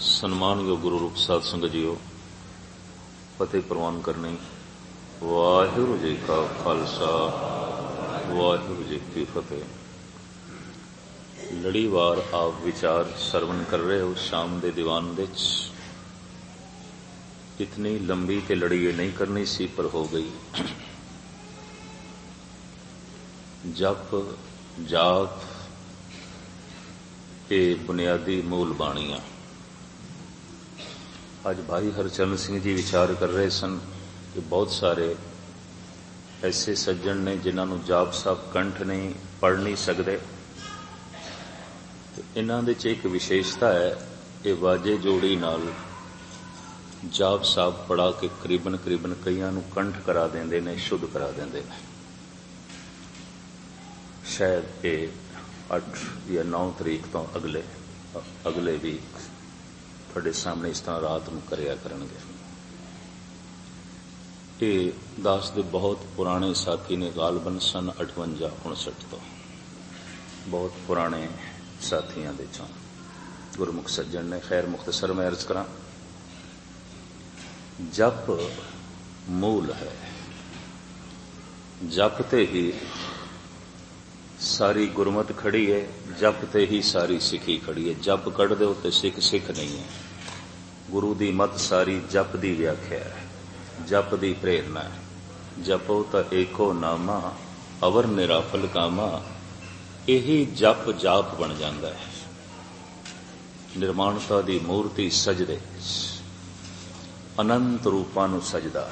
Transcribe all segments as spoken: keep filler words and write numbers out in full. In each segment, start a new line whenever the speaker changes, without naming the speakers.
ਸਨਮਾਨਯੋਗ ਗੁਰੂ ਰੂਪ ਸਾਧ ਸੰਗਤ ਜੀਓ, ਫਤਿਹ ਪ੍ਰਵਾਨ ਕਰਨੀ। ਵਾਹਿਗੁਰੂ ਜੀ ਕਾ ਖਾਲਸਾ, ਵਾਹਿਗੁਰੂ ਜੀ ਕੀ ਫਤਿਹ। ਲੜੀਵਾਰ ਆਪ ਵਿਚਾਰ ਸਰਵਨ ਕਰ ਰਹੇ ਹੋ ਸ਼ਾਮ ਦੇ ਦੀਵਾਨ ਵਿੱਚ। ਇਤਨੀ ਲੰਬੀ ਤੇ ਲੜੀ ਨਹੀਂ ਕਰਨੀ ਸੀ, ਪਰ ਹੋ ਗਈ। ਜਪ ਜਾਪ ਇਹ ਬੁਨਿਆਦੀ ਮੂਲ ਬਾਣੀਆਂ। ਅੱਜ ਭਾਈ ਹਰਚਰਨ ਸਿੰਘ ਜੀ ਵਿਚਾਰ ਕਰ ਰਹੇ ਸਨ ਕਿ ਬਹੁਤ ਸਾਰੇ ਐਸੇ ਸੱਜਣ ਨੇ ਜਿਨ੍ਹਾਂ ਨੂੰ ਜਾਪ ਸਾਹਿਬ ਕੰਠ ਨਹੀਂ ਪੜ੍ਹ ਨਹੀਂ ਸਕਦੇ। ਇਹਨਾਂ ਦੇ 'ਚ ਇੱਕ ਵਿਸ਼ੇਸ਼ਤਾ ਹੈ, ਇਹ ਵਾਜੇ ਜੋੜੀ ਨਾਲ ਜਾਪ ਸਾਹਿਬ ਪੜ੍ਹਾ ਕੇ ਕਰੀਬਨ ਕਰੀਬਨ ਕਈਆਂ ਨੂੰ ਕੰਠ ਕਰਾ ਦਿੰਦੇ ਨੇ, ਸ਼ੁੱਧ ਕਰਾ ਦਿੰਦੇ ਨੇ। ਸ਼ਾਇਦ ਇਹ ਅੱਠ ਜਾਂ ਨੌ ਤਰੀਕ ਤੋਂ ਅਗਲੇ ਅਗਲੇ ਵੀ ਤੁਹਾਡੇ ਸਾਹਮਣੇ ਇਸ ਤਰ੍ਹਾਂ ਰਾਤ ਨੂੰ ਕਰਿਆ ਕਰਨਗੇ। ਇਹ ਦਾਸ ਦੇ ਬਹੁਤ ਪੁਰਾਣੇ ਸਾਥੀ ਨੇ, ਗਾਲਬਨ ਸਨ ਅਠਵੰਜਾ ਉਨਸਠ ਤੋਂ। ਬਹੁਤ ਪੁਰਾਣੇ ਸਾਥੀਆਂ ਦੇ ਚੋਂ ਗੁਰਮੁਖ ਸੱਜਣ ਨੇ। ਖੈਰ ਮੁਖਤਸਰ ਮੈਂ ਅਰਜ਼ ਕਰਾਂ, ਜਪ ਮੂਲ ਹੈ। ਜਪ ਤੇ ਹੀ ਸਾਰੀ ਗੁਰਮਤ ਖੜੀ ਹੈ, ਜਪ ਤੇ ਹੀ ਸਾਰੀ ਸਿੱਖੀ ਖੜੀ ਹੈ। ਜਪ ਕੱਢ ਦਿਓ ਤੇ ਸਿੱਖ ਸਿੱਖ ਨਹੀਂ ਹੈ। ਗੁਰੂ ਦੀ ਮਤ ਸਾਰੀ ਜਪ ਦੀ ਵਿਆਖਿਆ ਹੈ, ਜਪ ਦੀ ਪ੍ਰੇਰਨਾ ਹੈ। ਜਪੋ ਤਾਂ ਏਕੋ ਨਾਮਾ ਅਵਰ ਨਿਰਾਫਲ ਕਾਮਾ। ਇਹੀ ਜਪ ਜਾਪ ਬਣ ਜਾਂਦਾ ਹੈ। ਨਿਰਮਾਣਤਾ ਦੀ ਮੂਰਤੀ ਸਜਦੇ, ਅਨੰਤ ਰੂਪਾਂ ਨੂੰ ਸਜਦਾ।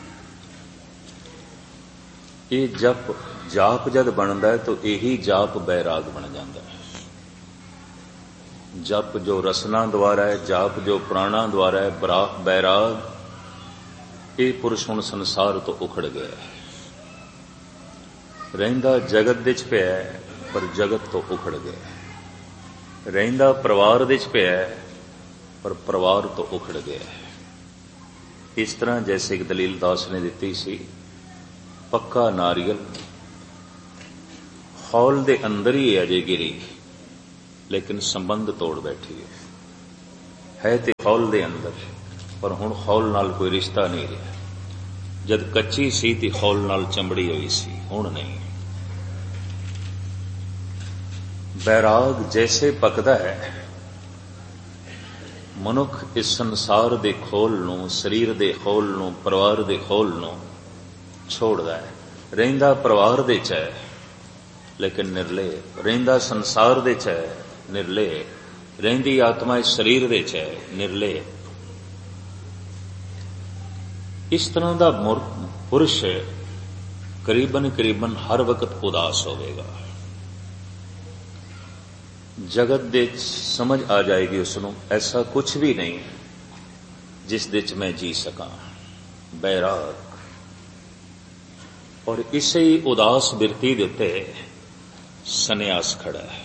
ਇਹ ਜਪ ਜਾਪ ਜਦ ਬਣਦਾ ਹੈ ਤਾਂ ਇਹੀ ਜਾਪ ਬੈਰਾਗ ਬਣ ਜਾਂਦਾ ਹੈ। ਜਪ ਜੋ ਰਸਨਾ ਦੁਆਰਾ ਹੈ, ਜਾਪ ਜੋ ਪ੍ਰਾਣਾ ਦੁਆਰਾ ਹੈ, ਬੈਰਾਗ ਇਹ ਪੁਰਸ਼ ਹੁਣ ਸੰਸਾਰ ਤੋਂ ਉਖੜ ਗਿਆ ਹੈ। ਰਹਿੰਦਾ ਜਗਤ ਵਿੱਚ ਪਿਆ ਹੈ, ਪਰ ਜਗਤ ਤੋਂ ਉਖੜ ਗਿਆ। ਰਹਿੰਦਾ ਪਰਿਵਾਰ ਵਿੱਚ ਪਿਆ ਹੈ, ਪਰ ਪਰਿਵਾਰ ਤੋਂ ਉਖੜ ਗਿਆ। ਇਸ ਤਰ੍ਹਾਂ ਜੈਸੇ ਇੱਕ ਦਲੀਲ ਦਾਸ ਨੇ ਦਿੱਤੀ ਸੀ, ਪੱਕਾ ਨਾਰੀਅਲ ਹੌਲ ਦੇ ਅੰਦਰ ਹੀ ਅਜੇ ਗਿਰੀ, ਲੇਕਿਨ ਸੰਬੰਧ ਤੋੜ ਬੈਠੀ ਹੈ। ਹੈ ਤੇ ਹੌਲ ਦੇ ਅੰਦਰ, ਪਰ ਹੁਣ ਹੌਲ ਨਾਲ ਕੋਈ ਰਿਸ਼ਤਾ ਨਹੀਂ ਰਿਹਾ। ਜਦ ਕੱਚੀ ਸੀ ਤੇ ਹੌਲ ਨਾਲ ਚੰਬੜੀ ਹੋਈ ਸੀ, ਹੁਣ ਨਹੀਂ। ਬੈਰਾਗ ਜੈਸੇ ਪੱਕਦਾ ਹੈ, ਮਨੁੱਖ ਇਸ ਸੰਸਾਰ ਦੇ ਖੋਲ ਨੂੰ, ਸਰੀਰ ਦੇ ਖੋਲ ਨੂੰ, ਪਰਿਵਾਰ ਦੇ ਖੋਲ ਨੂੰ ਛੋੜਦਾ ਹੈ। ਰਹਿੰਦਾ ਪਰਿਵਾਰ ਦੇ ਚ ਹੈ, ਲੇਕਿਨ ਨਿਰਲੇ। ਰਹਿੰਦਾ ਸੰਸਾਰ ਦੇ ਚ ਹੈ, ਨਿਰਲੇ। ਰਹਿੰਦੀ ਆਤਮਾ ਇਸ ਸਰੀਰ ਦੇ ਚ ਹੈ, ਨਿਰਲੇ। ਇਸ ਤਰ੍ਹਾਂ ਦਾ ਪੁਰਸ਼ ਕਰੀਬਨ ਕਰੀਬਨ ਹਰ ਵਕਤ ਉਦਾਸ ਹੋਵੇਗਾ। ਜਗਤ ਦੇ ਸਮਝ ਆ ਜਾਏਗੀ ਉਸ ਨੂੰ, ਐਸਾ ਕੁਛ ਵੀ ਨਹੀਂ ਜਿਸ ਦੇ ਚ ਮੈਂ ਜੀ ਸਕਾਂ। ਬੈਰਾਗ। ਔਰ ਇਸੇ ਹੀ ਉਦਾਸ ਬਿਰਤੀ ਦੇ ਉੱਤੇ ਸੰਨਿਆਸ ਖੜਾ ਹੈ।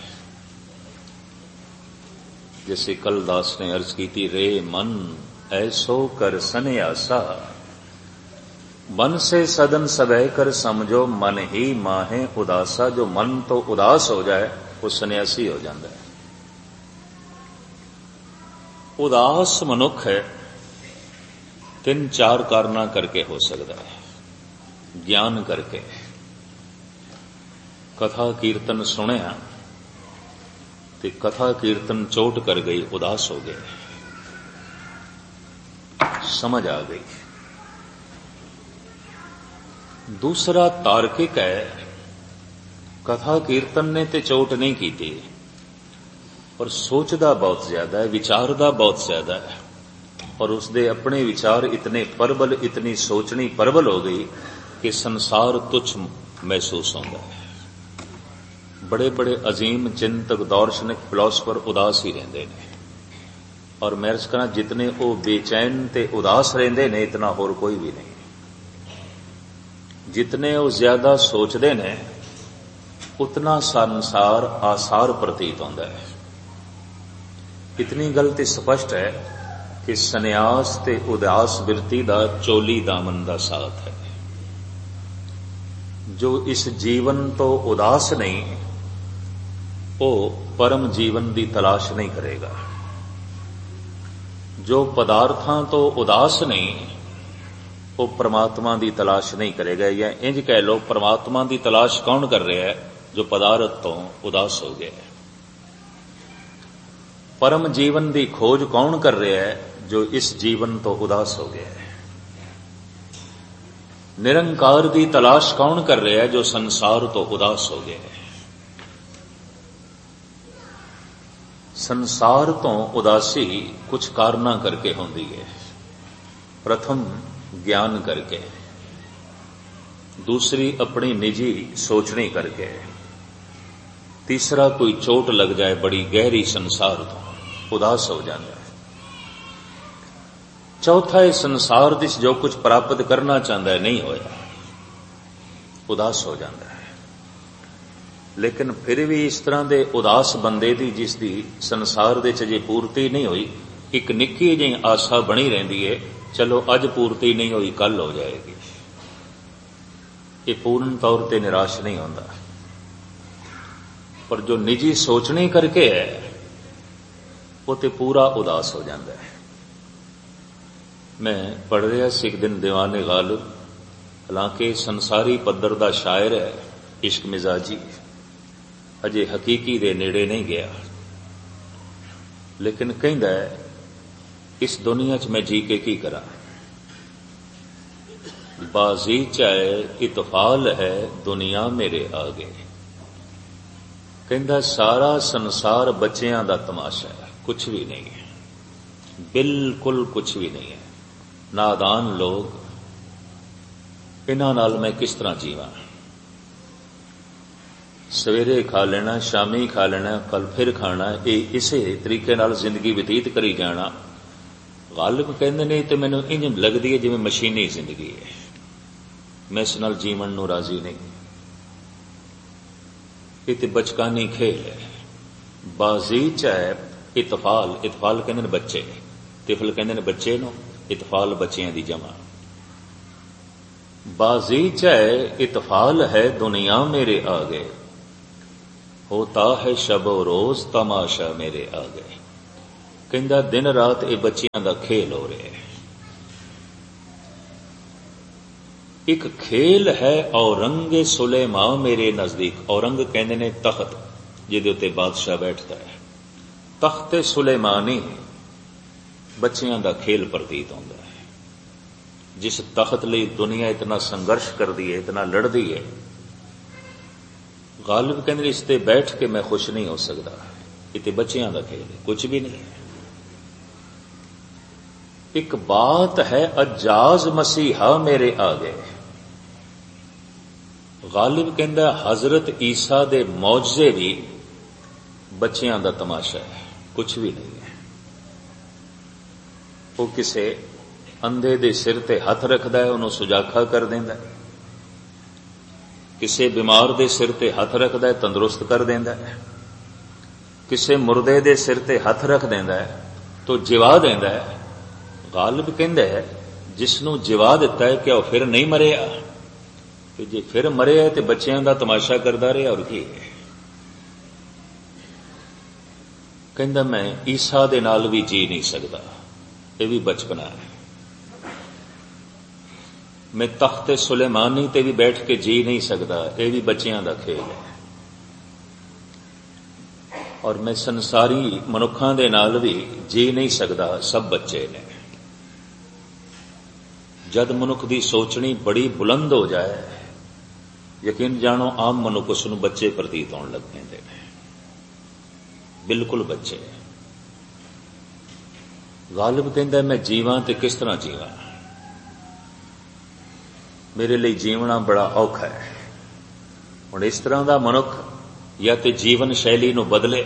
ਜੈਸੇ ਕੱਲ ਦਾਸ ਨੇ ਅਰਜ਼ ਕੀਤੀ, ਰੇ ਮਨ ਐਸੋ ਕਰ ਸੰਨਿਆਸਾ, ਮਨ ਸੇ ਸਦਨ ਸਵੈ ਕਰ ਸਮਝੋ, ਮਨ ਹੀ ਮਾਹੇ ਉਦਾਸਾ। ਜੋ ਮਨ ਤੋਂ ਉਦਾਸ ਹੋ ਜਾਏ ਉਹ ਸੰਨਿਆਸੀ ਹੋ ਜਾਂਦਾ ਹੈ। ਉਦਾਸ ਮਨੁੱਖ ਹੈ, ਤਿੰਨ ਚਾਰ ਕਾਰਨਾਂ ਕਰਕੇ ਹੋ ਸਕਦਾ ਹੈ। ਗਿਆਨ ਕਰਕੇ, ਕਥਾ ਕੀਰਤਨ ਸੁਣਿਆ ਤੇ ਕਥਾ ਕੀਰਤਨ ਚੋਟ ਕਰ ਗਈ, ਉਦਾਸ ਹੋ ਗਏ, ਸਮਝ ਆ ਗਈ। ਦੂਸਰਾ ਤਾਰਕਿਕ ਹੈ, ਕਥਾ ਕੀਰਤਨ ਨੇ ਤੇ ਚੋਟ ਨਹੀਂ ਕੀਤੀ, ਪਰ ਸੋਚਦਾ ਬਹੁਤ ਜ਼ਿਆਦਾ ਹੈ, ਵਿਚਾਰਦਾ ਬਹੁਤ ਜ਼ਿਆਦਾ ਹੈ, ਔਰ ਉਸਦੇ ਆਪਣੇ ਵਿਚਾਰ ਇਤਨੇ ਪ੍ਰਬਲ, ਇਤਨੀ ਸੋਚਣੀ ਪ੍ਰਬਲ ਹੋ ਗਈ ਕਿ ਸੰਸਾਰ ਤੁੱਛ ਮਹਿਸੂਸ ਹੁੰਦਾ ਹੈ। ਬੜੇ ਬੜੇ ਅਜ਼ੀਮ ਚਿੰਤਕ, ਦਾਰਸ਼ਨਿਕ, ਫਿਲਾਸਫਰ ਉਦਾਸ ਹੀ ਰਹਿੰਦੇ ਨੇ। ਔਰ ਮੈਂ ਅਰਜ਼ ਕਰਾਂ, ਜਿਤਨੇ ਉਹ ਬੇਚੈਨ ਤੇ ਉਦਾਸ ਰਹਿੰਦੇ ਨੇ, ਇਤਨਾ ਹੋਰ ਕੋਈ ਵੀ ਨਹੀਂ। ਜਿਤਨੇ ਉਹ ਜ਼ਿਆਦਾ ਸੋਚਦੇ ਨੇ, ਉਤਨਾ ਸੰਸਾਰ ਆਸਾਰ ਪ੍ਰਤੀਤ ਹੁੰਦਾ ਹੈ। ਇਤਨੀ ਗੱਲ ਤੇ ਸਪਸ਼ਟ ਹੈ ਕਿ ਸੰਨਿਆਸ ਤੇ ਉਦਾਸ ਬਿਰਤੀ ਦਾ ਚੋਲੀ ਦਾਮਨ ਦਾ ਸਾਥ ਹੈ। ਜੋ ਇਸ ਜੀਵਨ ਤੋਂ ਉਦਾਸ ਨਹੀਂ, ਉਹ ਪਰਮ ਜੀਵਨ ਦੀ ਤਲਾਸ਼ ਨਹੀਂ ਕਰੇਗਾ। जो पदार्थां तो उदास नहीं वो परमात्मा की तलाश नहीं करेगा, या इंज कह लो परमात्मा की तलाश कौन कर रहा है? जो पदार्थ तो उदास हो गया। परम जीवन की खोज कौन कर रहा है? जो इस जीवन तो उदास हो गया है। निरंकार की तलाश कौन कर रहा है? जो संसार तो उदास हो गया है। संसार तो उदासी कुछ कारणा करके होती है। प्रथम ज्ञान करके, दूसरी अपनी निजी सोचनी करके, तीसरा कोई चोट लग जाए बड़ी गहरी संसार तो उदास हो जाता है, चौथा इस संसार दिस जो कुछ प्राप्त करना चाहता है नहीं होया, उदास हो जाता है। लेकिन फिर भी इस तरह के उदास बंदे दी जिसकी संसार दे च जे पूर्ति नहीं हुई, एक निक्की जी आशा बनी रहती है, चलो अज पूर्ति नहीं हुई कल हो जाएगी। ये पूर्ण तौर पर निराश नहीं होता। पर जो निजी सोचनी करके है वो तो पूरा उदास हो जाता है। मैं पढ़ रहा सी एक दिन दीवाने गालिब, हालांकि संसारी पद्धर का शायर है, इश्क मिजाजी, अजे हकीकी दे नेड़े नहीं गया, लेकिन कहता है इस दुनिया च मैं जी के की करा, बाजी चाहे इतफाल है दुनिया मेरे आगे। कहता सारा संसार बच्चियां दा तमाशा है, कुछ भी नहीं है, बिल्कुल कुछ भी नहीं है। नादान लोग, इन्हां नाल मैं किस तरह जीवां? सवेरे खा लेना, शामी खा लेना, कल फिर खाना, ये इसे तरीके नाल जिंदगी व्यतीत करी जाना। गालिब कहते ने तो मैनू इंज लगती है जिवें मशीनी जिंदगी है, मैं इस नाल जीवन नूं राजी नहीं। ये तो बचकानी खेल है। बाजी चाहे इतफाल, इतफाल कहते ने बच्चे, तिफल कहते ने बच्चे नूं, इतफाल बच्चियां दी जमा। बाजी चाहे इतफाल है दुनिया मेरे आगे, होता है शबो रोज तमाशा मेरे आगे। कहता दिन रात ये बच्चियां दा खेल हो रहा है। एक खेल है औरंगे सुलेमा मेरे नजदीक। औरंग कहते ने तख्त जिहदे उत्ते बादशाह बैठता है, तख्ते सुलेमानी बच्चियां दा खेल प्रतीत होता है। जिस तख्त लई दुनिया इतना संघर्ष करती है, इतना लड़ती है, गालिब कहते इस ते बैठ के मैं खुश नहीं हो सकता। इतने बच्चियां का खेल है, कुछ भी नहीं है। एक बात है अजाज मसीहा मेरे आगे। गालिब कहता हजरत ईसा दे मौजजे भी बच्चियां का तमाशा है, कुछ भी नहीं है। वो किसे अंधे दे सिर ते हथ रखता है, उन्होंने सुजाखा कर देंदा है। किसे बीमार दे सिर ते हथ रखता है, तंदुरुस्त कर देंदा है। किसे मुर्दे दे सिर ते हथ रख देंदा है तो जिवा देंदा है। गालिब कहंदा है जिसनों जिवा दिता है क्या वो फिर नहीं मरिया? कि जे फिर मरिया तो बच्चियां का तमाशा करता रहा और की है। कहंदा मैं ईसा दे नाल भी जी नहीं सकता, ये भी बचपना है। मैं तख्ते सुलेमानी ते भी बैठ के जी नहीं सकता, ये भी बच्चियां का खेल है। और मैं संसारी मनुखों दे नाल भी जी नहीं सकता, सब बच्चे ने। जद मनुख की सोचनी बड़ी बुलंद हो जाए, यकीन जानो आम मनुख उसनूं बच्चे प्रतीत होने लग पेंदे ने, बिल्कुल बच्चे। गालिब कहंदा मैं जीवां ते किस तरह जीवां, मेरे लिए जीवना बड़ा औखा है। हुण इस तरह का मनुख या तो जीवन शैली नूं बदले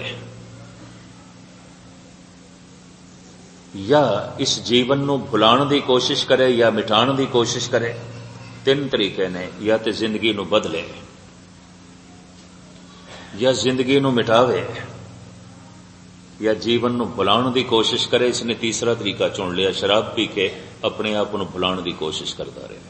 या इस जीवन नूं भुलाण दी कोशिश करे या मिटाण दी कोशिश करे। तीन तरीके ने, या तो जिंदगी नूं बदले या जिंदगी नूं मिटावे या जीवन नूं भुलाण दी कोशिश करे। इसने तीसरा तरीका चुन लिया, शराब पी के अपने आप नूं भुलाण दी कोशिश करता रहा।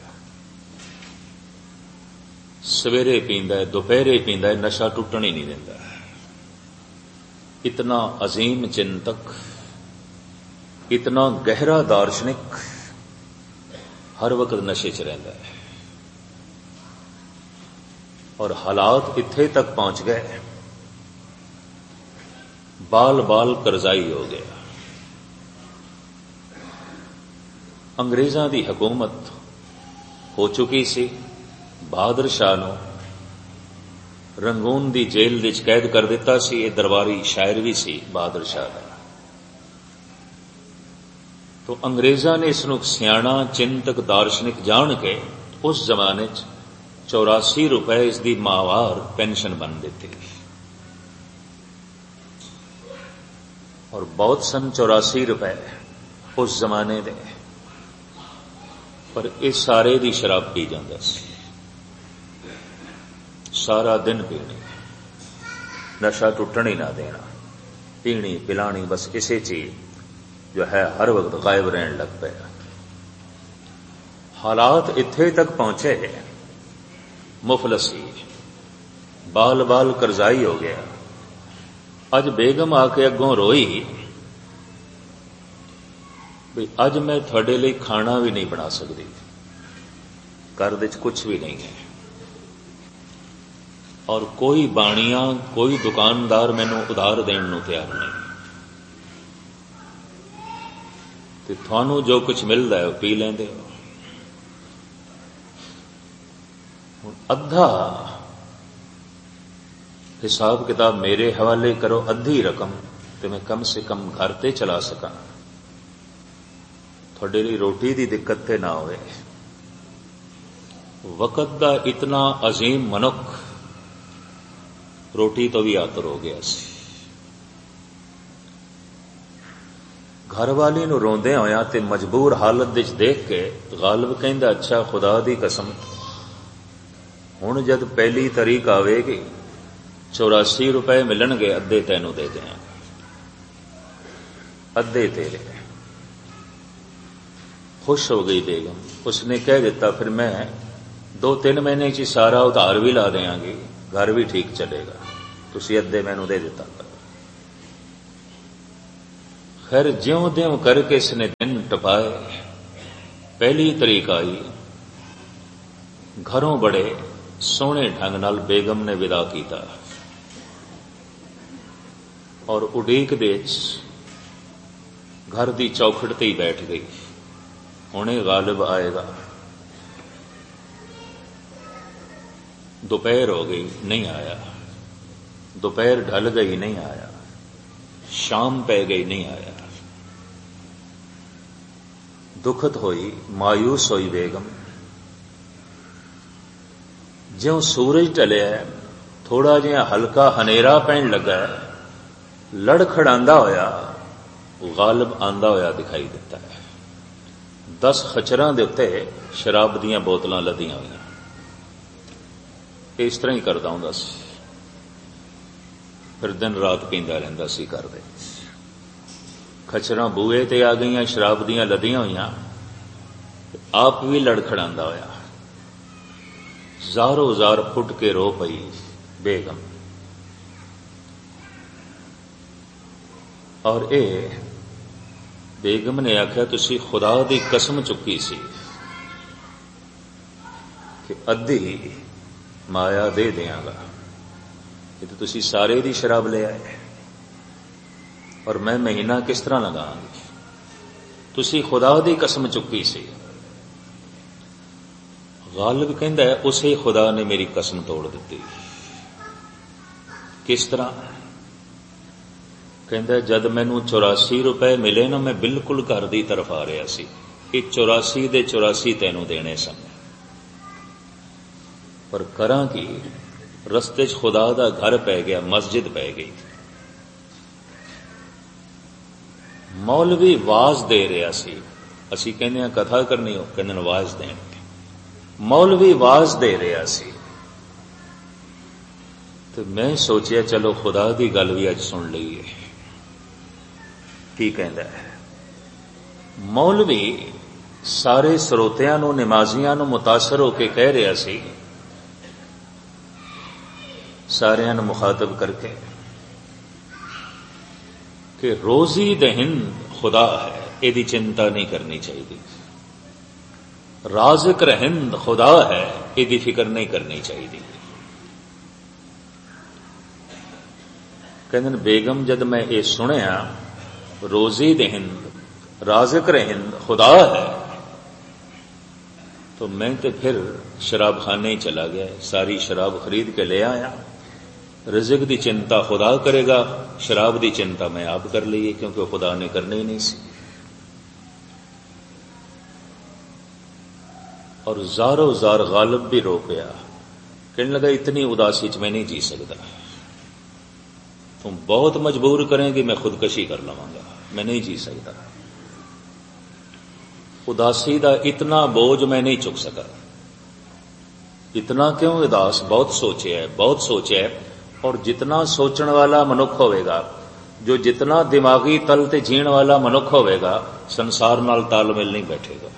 सवेरे पींदा है, दोपहरे पींदा है, नशा टुटण ही नहीं देता। इतना अजीम चिंतक इतना गहरा दार्शनिक हर वक्त नशे च रहिंदा है और हालात इत्थे तक पहुंच गए, बाल बाल करजाई हो गया। अंग्रेज़ां दी हुकूमत हो चुकी सी, बहादुर शाह नूं रंगून दी जेल विच कैद कर दिता सी। ये दरबारी शायर भी सी बहादुर शाह दा। तो अंग्रेज़ां ने इसनूं सियाणा चिंतक दार्शनिक जान के उस जमाने च चौरासी रुपए इसकी माहवार पेंशन बन दी और बहुत सन चौरासी रुपए उस जमाने दे, पर इस सारे दी शराब पी जांदा सी, सारा दिन पीनी, नशा टुटण ही ना देना, पीनी पिलानी, बस इसे चीज जो है हर वक्त गायब रहने लग पाया। हालात इत्थे तक पहुंचे, मुफलसी, बाल बाल करजाई हो गया। अज बेगम आके अगों रोई भी अज मैं थोड़े लिए खाना भी नहीं बना सकती, घर विच कुछ भी नहीं है और कोई बाणिया कोई दुकानदार मैनू उधार देण नूं तैयार नहीं, ते थानू जो कुछ मिलता है वह पी लेंदे हो। अद्धा हिसाब किताब मेरे हवाले करो, अद्धी रकम तो मैं कम से कम घर ते चला सका, थोड़े लिए रोटी की दिक्कत ते ना होवे। वक़्त दा इतना अजीम मनुख रोटी तो भी आतर हो गया सी। घर वाली नूं रोंदे होया ते मजबूर हालत विच देख के गालिब कहंदा, अच्छा खुदा दी कसम हुण जद पहली तारीख आवेगी चौरासी रुपए मिलणगे, अद्धे तैनूं दे देंगे, अद्धे तेरे। खुश हो गई बेगम, उसने कह दिता फिर मैं दो तीन महीने ची सारा उधार भी ला देंगी, घर भी ठीक चलेगा, तुसी अद्धे मैनू दे दिता करो। खैर ज्यों त्यों करके इसने दिन टपाए, पहली तारीख आई, घरों बड़े सोहने ढंग नाल बेगम ने विदा किया और उड़ीक दे घर की चौखट ते ही बैठ गई, हुणे गालिब आएगा। दोपहर हो गई, नहीं आया, दोपहर ढल गई, नहीं आया, शाम पै गई, नहीं आया। दुखत होई, मायूस होई बेगम। ज्यों सूरज टलिया, थोड़ा जिहा हल्का हनेरा पैण लगा, लड़खड़ांदा होया गालिब आंदा होया दिखाई दिता है। दस खचरां दे उत्ते शराब दीयां बोतलां लदियां होईयां, इस तरह ही करदा हुंदा सी, फिर दिन रात पींदा रहिंदा सी घर दे। खचरां बूहे ते आ गईयां, शराब दीयां लदियां होईयां, आप भी लड़खड़ांदा होया, ज़ारो ज़ार फुट के रो पई बेगम। और ए बेगम ने आख्या, तुसी खुदा दी कसम चुकी सी कि अद्धी माया दे देंगा, ये तो तुसी सारे दी शराब ले आए और मैं महीना किस तरह लगांगी, तुसी खुदा दी कसम चुकी सी। गालिब कहंदा है, उसे खुदा ने मेरी कसम तोड़ दी। किस तरह? कहंदा जद मैनू चौरासी रुपए मिले ना, मैं बिल्कुल घर दी तरफ आ रहा सी, ये चौरासी दे चौरासी तैनू देने सन, पर करां की रस्ते च खुदा दा घर पै गया, मस्जिद पै गई। मौलवी वाज दे रहा सी, असी कहने कथा करनी हो, कहने वाज देने, मौलवी वाज दे रहा सी। तो मैं सोचिया चलो खुदा दी गल भी अज सुन लईए, की कहंदा है। मौलवी सारे ਸਰੋਤਿਆਂ ਨੂੰ नमाजियां ਨੂੰ मुतासर होके कह रहा सी, सारियां ਨੂੰ मुखातब करके कि रोजी दहिंद खुदा है, ਇਹਦੀ ਚਿੰਤਾ ਨਹੀਂ ਕਰਨੀ ਚਾਹੀਦੀ। ਰਾਜ਼ਿਕ ਰਹਿੰਦ ਖੁਦਾ ਹੈ, ਇਹਦੀ ਫਿਕਰ ਨਹੀਂ ਕਰਨੀ ਚਾਹੀਦੀ। ਕਹਿੰਦੇ ਨੇ ਬੇਗਮ ਜਦ ਮੈਂ ਇਹ ਸੁਣਿਆ ਰੋਜ਼ੀ ਦੇਹਿੰਦ ਰਾਜ਼ਿਕ ਰਹਿੰਦ ਖੁਦਾ ਹੈ, तो मैं तो फिर शराब खाने ही चला गया, सारी शराब खरीद के ले आया। रिज़्क़ दी चिंता खुदा करेगा, शराब दी चिंता मैं आप कर ली, क्योंकि खुदा ने करनी ही नहीं सी। और ज़ारो ज़ार गालिब भी रो गया, कहने लगा इतनी उदासी च मैं नहीं जी सकता, तुम बहुत मजबूर करेंगे मैं खुदकशी कर लवांगा, मैं नहीं जी सकता। उदासी का इतना बोझ मैं नहीं चुक सका। इतना क्यों उदास? बहुत सोचे है, बहुत सोचे है। और जितना सोचण वाला मनुख होवेगा, जो जितना दिमागी तल ते जीण वाला मनुख होवेगा, संसार नाल तालमेल नहीं बैठेगा,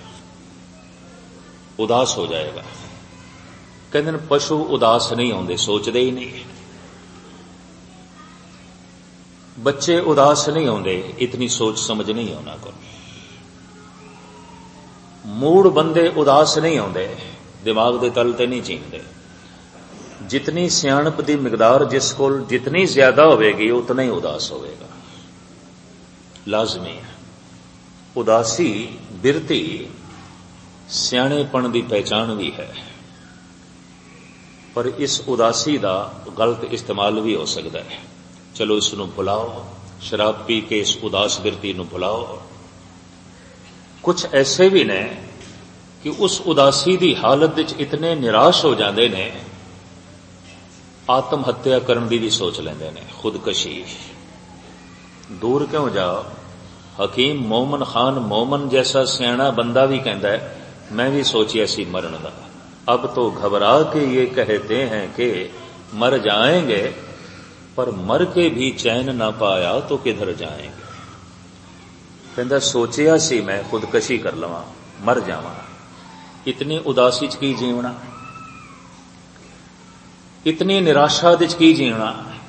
उदास हो जाएगा। कहते हैं पशु उदास नहीं होंदे, सोचते ही नहीं। बच्चे उदास नहीं होंदे, इतनी सोच समझ नहीं होना को। मूड बंदे उदास नहीं होंदे, दिमाग दे तल ते नहीं जींदे। जितनी सियाणप दी मिकदार जिस कोल जितनी ज्यादा होवेगी, उतना ही उदास होवेगा, लाजमी है। उदासी बिरती सियाणेपन दी पहचान भी है, पर इस उदासी का गलत इस्तेमाल भी हो सकता है। चलो इसनूं भुलाओ, शराब पी के इस उदास बिरती नूं भुलाओ। कुछ ऐसे भी ने कि उस उदासी की हालत विच इतने निराश हो जाते ने, आत्म हत्या करने की भी सोच लेंदे ने, खुदकशी। दूर क्यों जाओ, हकीम मोमन खान मोमन जैसा सियाणा बंदा भी कहता है मैं भी सोचिया सी मरण का, अब तो घबरा के ये कहते हैं कि मर जाएंगे, पर मर के भी चैन ना पाया तो किधर जाएंगे। कहता सोचिया सी मैं खुदकशी कर लवां, मर जावां, इतनी उदासी च की जीवना, इतनी निराशा च की जीवना।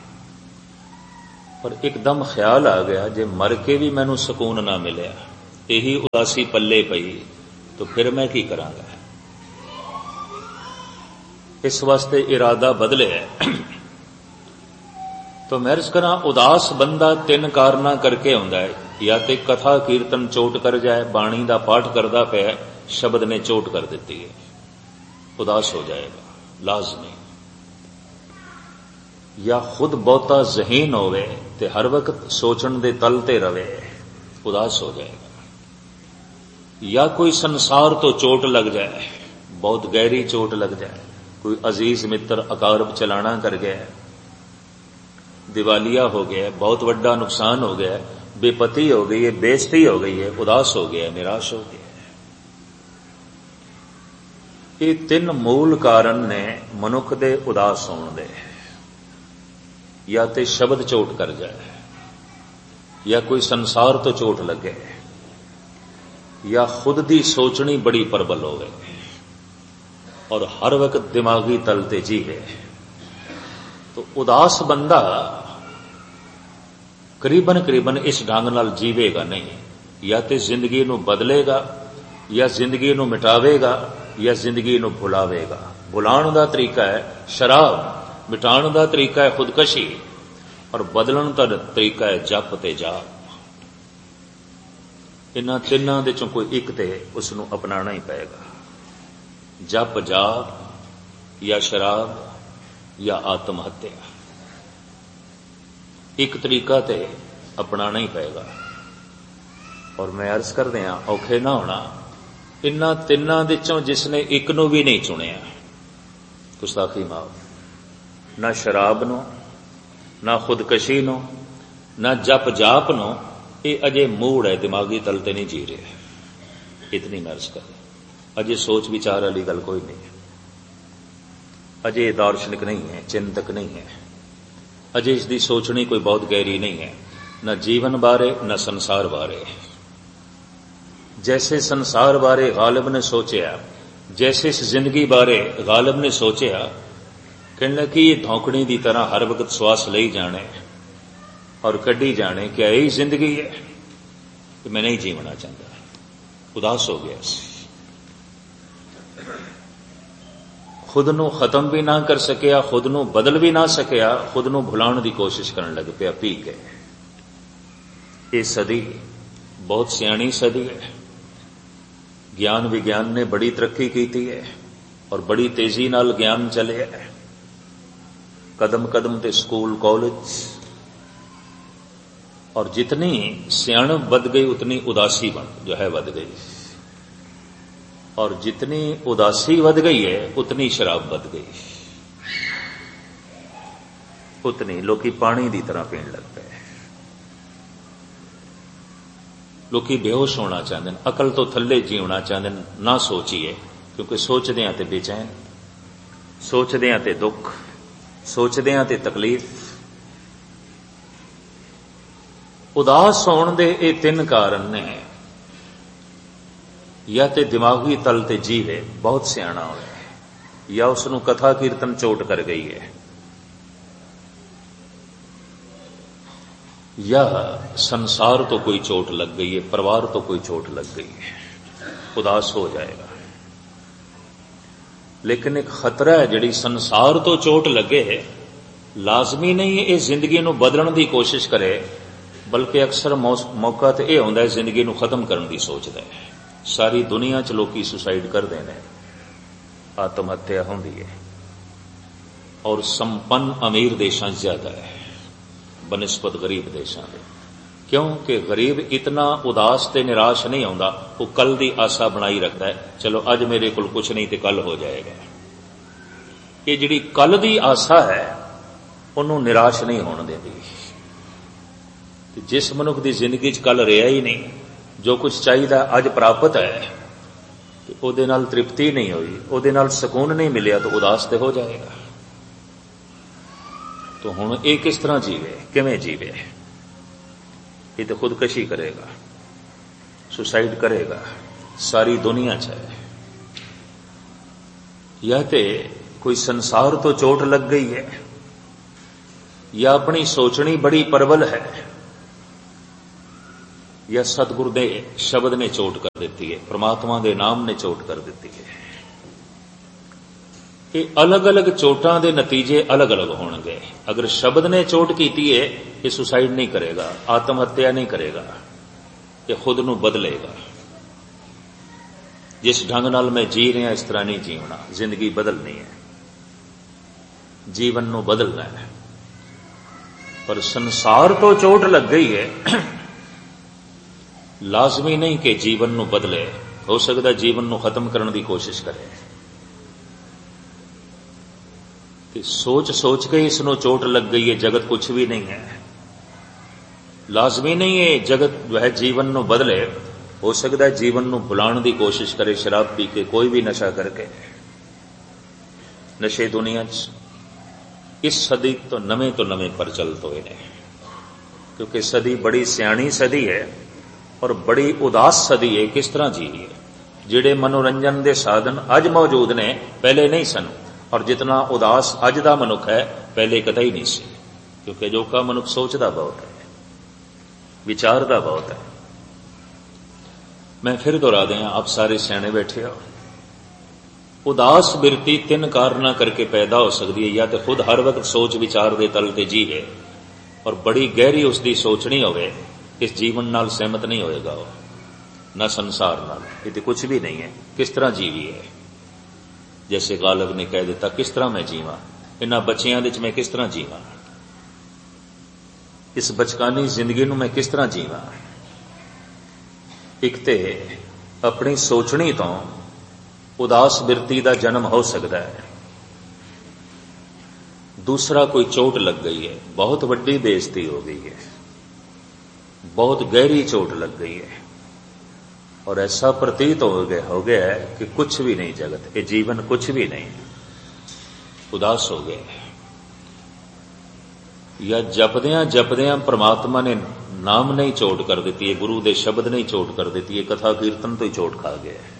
पर एकदम ख्याल आ गया जे मर के भी मैनू सुकून ना मिलिया, यही उदासी पल्ले पई, तो फिर मैं की करांगा। इस वास्ते इरादा बदले है। तो मैं अर्ज करा, उदास बंदा तीन कारणा करके आउंदा है, या तो कथा कीर्तन चोट कर जाए, बाणी का पाठ करता पिया, शब्द ने चोट कर दी है, उदास हो जाएगा लाजमी। या खुद बहुता ज़हीन होवे ते हर वक्त सोचण दे तल ते रवे, उदास हो जाएगा। या कोई संसार तो चोट लग जाए, बहुत गहरी चोट लग जाए, कोई अजीज मित्र अकारब चलाना कर गया, दिवालिया हो गया, बहुत बड़ा नुकसान हो गया, बेपति हो गई है, बेइज्जती हो गई है, उदास हो गया, निराश हो गया। ये तीन मूल कारण ने मनुख दे उदास होने दे। या तो शब्द चोट कर जाए, या कोई संसार तो चोट लगे, या खुद दी सोचनी बड़ी प्रबल होवे और हर वक्त दिमागी तल ते जीवे। तो उदास बंदा करीबन करीबन इस ढंग नाल जीवेगा नहीं, या तो जिंदगी नूं बदलेगा, या जिंदगी नूं मिटावेगा, या जिंदगी नूं भुलावेगा। भुलाण दा तरीका है शराब, मिटाण दा तरीका है खुदकशी, और बदलण दा तरीका है जप ते जाप। इन्हां तिन्हां दे चों कोई एक ते उसनूं अपनाना ही पएगा, जप जाप, या शराब, या आत्म हत्या। एक तरीका ते अपनाना ही पएगा। और मैं अर्ज कर दिया औखे ना होना, इन्हां तिन्हां दे चों जिसने एक नूं भी नहीं चुनिया, गुस्ताखी माफ। ना शराब नो, ना खुदकशी नो, ना जप जाप नो, ये अजे मूड है, दिमागी तल ते नहीं जी रहे। इतनी मैं अर्ज कर, अजे सोच विचार वाली गल कोई नहीं है, अजे दार्शनिक नहीं है, चिंतक नहीं है, अजे इसकी सोचनी कोई बहुत गहरी नहीं है, न जीवन बारे न संसार बारे। जैसे संसार बारे गालिब ने सोचा, जैसे इस जिंदगी बारे गालिब ने सोचा, कहने लगे ये धौकड़ी की तरह हर वक्त श्वास ले जाने और कड्डी जाने, क्या यही जिंदगी है? कि मैं नहीं जीवना चाहता, उदास हो गया सी। खुद नूं खत्म भी ना कर सकिया, खुद नूं बदल भी ना सकिया, खुद नूं भुलाउण दी कोशिश करन लग पिया पी के। ये सदी बहुत सियाणी सदी है। ज्ञान विज्ञान ने बड़ी तरक्की की है और बड़ी तेजी नाल ज्ञान चले है। कदम कदम ते स्कूल कॉलेज, और जितनी सियाणप बद गई उतनी उदासी बन जो है बद गई, और जितनी उदासी बद गई है उतनी शराब बद गई, उतनी लोकी पानी की तरह पीण लग पे। लोकी बेहोश होना चाहते हैं, अकल तो थले जीवना चाहते हैं। ना सोचिए, क्योंकि सोचते हैं तो बेचैन, सोचते हैं तो दुख, सोचते हैं तो तकलीफ। उदास होने दे ये तीन कारण ने। या तो दिमागी तल ते जीवे बहुत सियाणा होवे, या उसनू कथा कीर्तन चोट कर गई है, या संसार तो कोई चोट लग गई है, परिवार तो कोई चोट लग गई है, उदास हो जाएगा। लेकिन एक खतरा है, जिहड़ी संसार तो चोट लगे है, लाजमी नहीं है ये जिंदगी नू बदलण दी कोशिश करे, बल्कि अक्सर मौका तो यह होंदा है जिंदगी नू खत्म करने की सोचदा है। सारी दुनिया च लोग सुसाइड करते हैं, आत्म हत्या होंदी है, और संपन्न अमीर देशों ज्यादा है बनिस्बत गरीब देशों के। क्योंकि गरीब इतना उदास ते निराश नहीं होंदा, वो कल की आशा बनाई रखता है, चलो अज मेरे कोल कुछ नहीं तो कल हो जाएगा। ये जिहड़ी कल की आशा है उन्होंने निराश नहीं होने देती। जिस मनुख की जिंदगी च कल रहा ही नहीं, जो कुछ चाहिए अज प्राप्त है, तो उहदे नाल तृप्ति नहीं हुई, उहदे नाल सुकून नहीं मिलिया, तो उदास तो हो जाएगा। तो हुण ये किस तरह जीवे, किवें जीवे? ये तो खुदकशी करेगा, सुसाइड करेगा, सारी दुनिया च है। या तो कोई संसार तो चोट लग गई है, या अपनी सोचनी बड़ी प्रबल है, या सतगुरु दे शब्द ने चोट कर देती है, परमात्मा दे नाम ने चोट कर देती है। ये अलग अलग चोटां दे नतीजे अलग अलग होंगे। अगर शब्द ने चोट की है, ये सुसाइड नहीं करेगा, आत्महत्या नहीं करेगा, ये खुद नू बदलेगा। जिस ढंग नाल मैं जी रहा इस तरह नहीं जीवना, जिंदगी बदलनी है, जीवन नू बदलना है। पर संसार तो चोट लग गई है, लाजमी नहीं कि जीवन नू बदले। हो सकता जीवन नू खत्म करने की कोशिश करे, कि सोच सोच के इसनों चोट लग गई है, जगत कुछ भी नहीं है। लाजमी नहीं है जगत जो है जीवन नू बदले। हो सकता है जीवन नू भुलाण की कोशिश करे, शराब पी के, कोई भी नशा करके। नशे दुनिया च इस सदी तो नवे तो नवे प्रचलित हुए हैं, क्योंकि सदी बड़ी सियाणी सदी है और बड़ी उदास सदी है। किस तरह जी है? जिहड़े मनोरंजन के साधन अज मौजूद ने, पहले नहीं सन। और जितना उदास अज का मनुख है, पहले कतई नहीं सी। क्योंकि जो का मनुख सोचता बहुत है, विचारता बहुत है। मैं फिर दोहरा दें, आप सारे सियाणे बैठे हो। उदास बिरती तीन कारणा करके पैदा हो सकती है। या तो खुद हर वक्त सोच विचार के तल ते जी है, और बड़ी गहरी उसकी सोचनी होवे, इस जीवन नाल सहमत नहीं होएगा वो, न संसार नाल। ये तो कुछ भी नहीं है। किस तरह जीवी है? जैसे गालिब ने कह दिता, किस तरह मैं जीवा, इन्हां बच्चियां दे च मैं किस तरह जीवा, इस बचकानी जिंदगी नूं मैं किस तरह जीवा। एक ते अपनी सोचनी तो उदास बिरती का जन्म हो सकता है। दूसरा कोई चोट लग गई है, बहुत वड्डी बेइज्जती हो गई है, बहुत गहरी चोट लग गई है, और ऐसा प्रतीत हो गया हो गया है कि कुछ भी नहीं जगत, ये जीवन कुछ भी नहीं, उदास हो गए। या जपदियां जपदियां परमात्मा ने नाम नहीं चोट कर देती है, गुरु दे शब्द नहीं चोट कर देती है, कथा कीर्तन तो ही चोट खा गया है,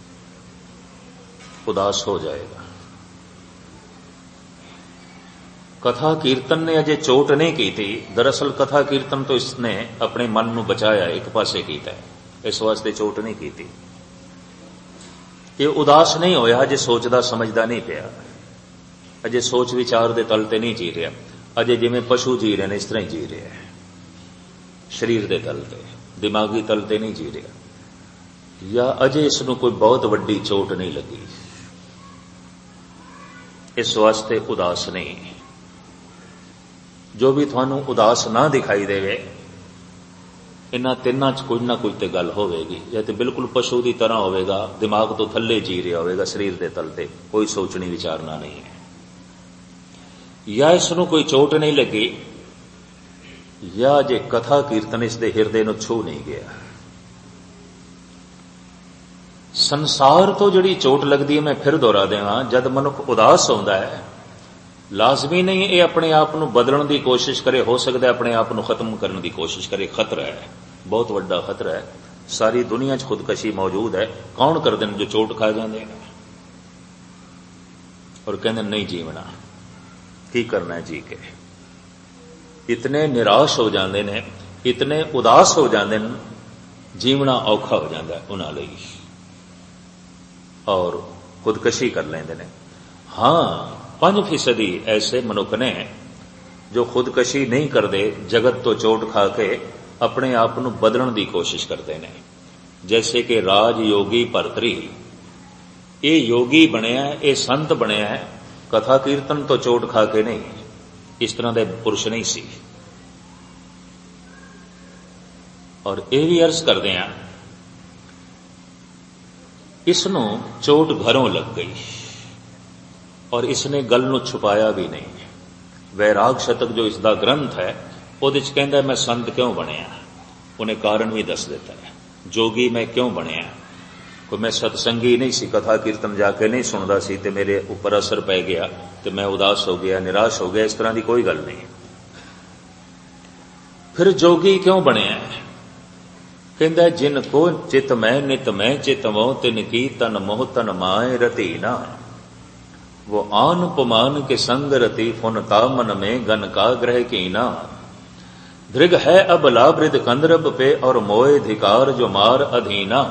उदास हो जाएगा। कथा कीर्तन ने अजे चोट नहीं की थी। दरअसल कथा कीर्तन तो इसने अपने मन नूं बचाया, एक पासे कीता है, इस वास्ते चोट नहीं की थी। ये उदास नहीं होया, अजे सोचदा समझदा नहीं पिया, अजे सोच विचार दे तल ते नहीं जी रहा, अजे जिवें पशु जी रहे हैं इस तरह ही जी रहा है, शरीर दे तल ते, दिमागी तल ते नहीं जी रहा, या अजे इसनूं कोई बहुत वड्डी चोट नहीं लगी, इस वास्ते उदास नहीं। जो भी थानू उदास ना दिखाई देवे, इन्हां तिन्नां च कोई ना कोई ते गल होवेगी। या तो बिल्कुल पशु की तरह होवेगा, दिमाग तो थल्ले जी रहा होवेगा, शरीर के तल ते कोई सोचनी विचारना नहीं है, या इसनूं कोई चोट नहीं लगी, या जे कथा कीर्तन इसके हिरदे नूं छू नहीं गया। संसार तो जिहड़ी चोट लगती है, मैं फिर दोहरा देवां, जद मनुख उदास होंदा है, लाजमी नहीं ये अपने आप को बदलने की कोशिश करे, हो सकता है अपने आप को खत्म करने की कोशिश करे। खतरा है, बहुत बड़ा खतरा है। सारी दुनिया च खुदकशी मौजूद है। कौन करते हैं जो चोट खा जाते हैं और कहते नहीं जीवना, की करना है जी के। इतने निराश हो जाते हैं, इतने उदास हो जाते हैं, जीवना औखा हो जाता है उन्हां लई, और खुदकशी कर लेंदे ने। हाँ, पांच फीसदी ऐसे मनुख ने जो खुदकशी नहीं करते, जगत तो चोट खा के अपने आप को बदलने की कोशिश करते हैं। जैसे कि राज योगी भरतरी, ये योगी बनया, ये संत बनया, कथा कीर्तन तो चोट खा के नहीं, इस तरह के पुरुष नहीं सी। और ये भी अर्ज करते हैं, इसनों चोट घरों लग गई और इसने गल नूं छुपाया भी नहीं। वैराग शतक जो इसका ग्रंथ है, उहदे च कहंदा मैं संत क्यों बनया, उन्हें कारण भी दस देता है। जोगी मैं क्यों बनया, कोई मैं सत्संगी नहीं सी, कथा कीर्तन जाके नहीं सुनदा सी ते मेरे ऊपर असर पै गया ते मैं उदास हो गया, निराश हो गया, इस तरह की कोई गल नहीं। फिर जोगी क्यों बनया, कहंदा जिन को चित मैं नित मैं चितवो, तिन की तन मोह तन माए रती ना। वो आन पमान के संग रति, फुनता मन में गन का ग्रह की ना। दृग है अबला वृद्ध कंदरब पे, और मोए धिकार जो मार अधीना।